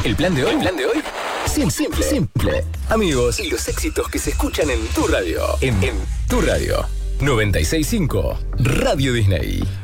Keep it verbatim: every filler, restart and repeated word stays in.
¿El plan de hoy? ¿El plan de hoy? Simple, simple, simple. Amigos, y los éxitos que se escuchan en tu radio. En, en tu radio. noventa y seis punto cinco Radio Disney.